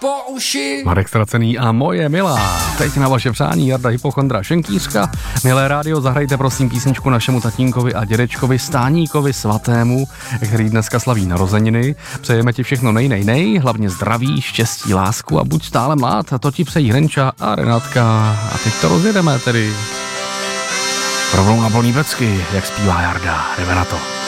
po uši. Marek Stracený a Moje milá. Teď na vaše přání Jarda Hypochondra Šenkýřka. Milé rádio, zahrajte prosím písničku našemu tatínkovi a dědečkovi Stáníkovi svatému, který dneska slaví narozeniny. Přejeme ti všechno nej, hlavně zdraví, štěstí, lásku a buď stále mlád. To ti přejí Hrenča a Renátka. A teď to rozjedeme tedy. Rovnou na plný pecky, jak zpívá Jarda. Jdeme na to.